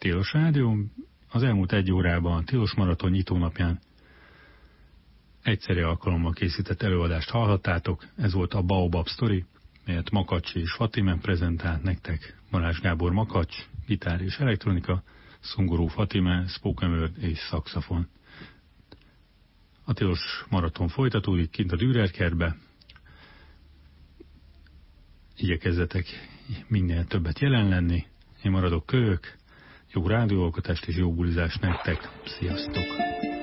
Tilos Rádió. Az elmúlt egy órában a Tilos Maraton nyitónapján egyszeri alkalommal készített előadást hallhattátok. Ez volt a Baobab Story, melyet Makacsi és Fatime prezentált nektek. Balázs Gábor Makacs, gitár és elektronika, Szungoró Fatime, spoken word és szaxofon. A Tilos Maraton folytatódik kint a Dürer kertbe. Igyekezzetek minél többet jelen lenni. Én maradok Kölyök. Jó rádióalkotást és jó bulizást nektek. Sziasztok!